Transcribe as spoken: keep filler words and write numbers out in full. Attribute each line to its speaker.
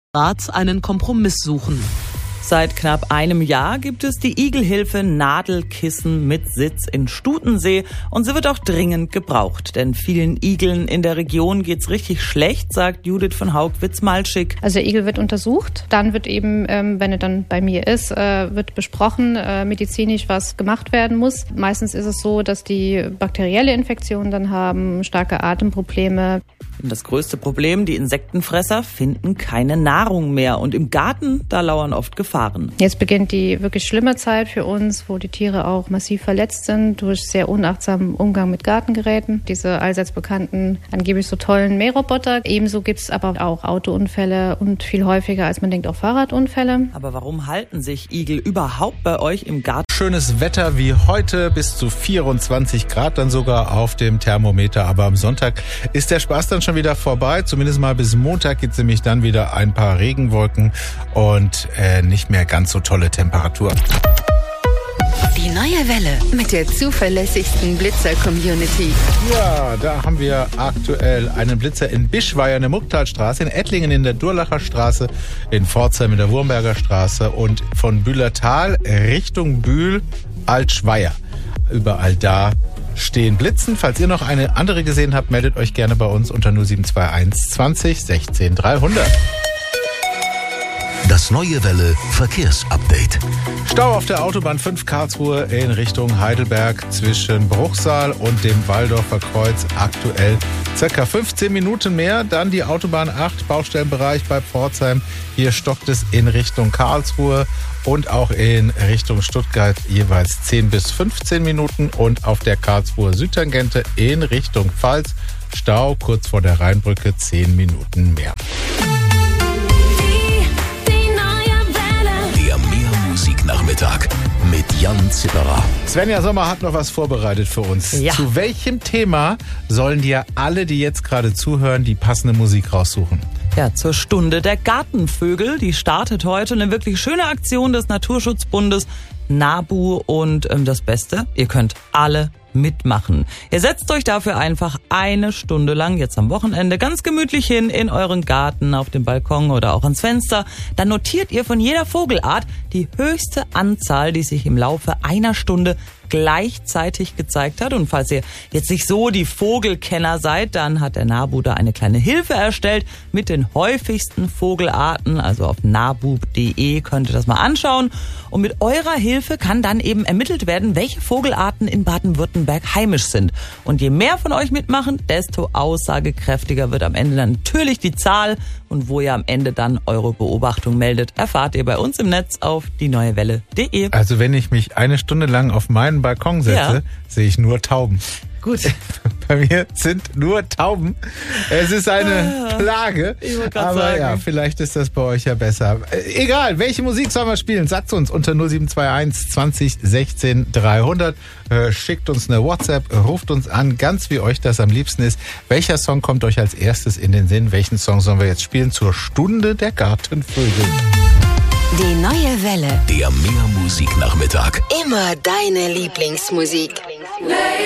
Speaker 1: Rats einen Kompromiss suchen.
Speaker 2: Seit knapp einem Jahr gibt es die Igelhilfe Nadelkissen mit Sitz in Stutensee und sie wird auch dringend gebraucht. Denn vielen Igeln in der Region geht's richtig schlecht, sagt Judith von Haugwitz-Malschig.
Speaker 3: Also der Igel wird untersucht, dann wird eben, ähm, wenn er dann bei mir ist, äh, wird besprochen, äh, medizinisch was gemacht werden muss. Meistens ist es so, dass die bakterielle Infektionen dann haben, starke Atemprobleme.
Speaker 2: Das größte Problem, die Insektenfresser finden keine Nahrung mehr und im Garten, da lauern oft Gefahren.
Speaker 3: Jetzt beginnt die wirklich schlimme Zeit für uns, wo die Tiere auch massiv verletzt sind durch sehr unachtsamen Umgang mit Gartengeräten. Diese allseits bekannten, angeblich so tollen Mähroboter. Ebenso gibt es aber auch Autounfälle und viel häufiger, als man denkt, auch Fahrradunfälle.
Speaker 2: Aber warum halten sich Igel überhaupt bei euch im Garten?
Speaker 4: Schönes Wetter wie heute, bis zu vierundzwanzig Grad dann sogar auf dem Thermometer. Aber am Sonntag ist der Spaß dann schon wieder vorbei. Zumindest mal bis Montag gibt es nämlich dann wieder ein paar Regenwolken und äh, nicht mehr ganz so tolle Temperaturen.
Speaker 5: Die neue Welle mit der zuverlässigsten Blitzer-Community.
Speaker 4: Ja, da haben wir aktuell einen Blitzer in Bischweier in der Mucktalstraße, in Ettlingen in der Durlacher Straße, in Pforzheim in der Wurmberger Straße und von Bühlertal Richtung Bühl Altschweier. Überall da stehen Blitzen. Falls ihr noch eine andere gesehen habt, meldet euch gerne bei uns unter null sieben zwei eins zwanzig sechzehn dreihundert.
Speaker 6: Das neue Welle Verkehrsupdate.
Speaker 4: Stau auf der Autobahn fünf Karlsruhe in Richtung Heidelberg zwischen Bruchsal und dem Waldorfer Kreuz aktuell circa fünfzehn Minuten mehr. Dann die Autobahn acht, Baustellenbereich bei Pforzheim. Hier stockt es in Richtung Karlsruhe und auch in Richtung Stuttgart jeweils zehn bis fünfzehn Minuten. Und auf der Karlsruher Südtangente in Richtung Pfalz Stau kurz vor der Rheinbrücke zehn Minuten mehr.
Speaker 6: Nachmittag mit Jan Zipperer.
Speaker 4: Svenja Sommer hat noch was vorbereitet für uns.
Speaker 2: Ja.
Speaker 4: Zu welchem Thema sollen dir alle, die jetzt gerade zuhören, die passende Musik raussuchen?
Speaker 2: Ja, zur Stunde der Gartenvögel. Die startet heute eine wirklich schöne Aktion des Naturschutzbundes NABU und ähm, das Beste, ihr könnt alle mitmachen. Ihr setzt euch dafür einfach eine Stunde lang, jetzt am Wochenende, ganz gemütlich hin in euren Garten, auf dem Balkon oder auch ans Fenster. Dann notiert ihr von jeder Vogelart die höchste Anzahl, die sich im Laufe einer Stunde gleichzeitig gezeigt hat. Und falls ihr jetzt nicht so die Vogelkenner seid, dann hat der NABU da eine kleine Hilfe erstellt mit den häufigsten Vogelarten. Also auf nabu punkt de könnt ihr das mal anschauen. Und mit eurer Hilfe kann dann eben ermittelt werden, welche Vogelarten in Baden-Württemberg heimisch sind. Und je mehr von euch mitmachen, desto aussagekräftiger wird am Ende dann natürlich die Zahl. Und wo ihr am Ende dann eure Beobachtung meldet, erfahrt ihr bei uns im Netz auf die neue welle punkt de.
Speaker 4: Also wenn ich mich eine Stunde lang auf meinen Balkon setze,
Speaker 2: Ja.
Speaker 4: sehe ich nur Tauben.
Speaker 2: Gut.
Speaker 4: Bei mir sind nur Tauben. Es ist eine Plage.
Speaker 2: Ich wollte gerade
Speaker 4: Aber
Speaker 2: sagen.
Speaker 4: ja, vielleicht ist das bei euch ja besser. Äh, egal, welche Musik sollen wir spielen? Sagt uns unter null sieben zwei eins zwanzig sechzehn dreihundert. Äh, schickt uns eine WhatsApp, ruft uns an, ganz wie euch das am liebsten ist. Welcher Song kommt euch als erstes in den Sinn? Welchen Song sollen wir jetzt spielen zur Stunde der Gartenvögel?
Speaker 5: Die neue Welle.
Speaker 6: Der Mehrmusik-Nachmittag.
Speaker 5: Immer deine Lieblingsmusik.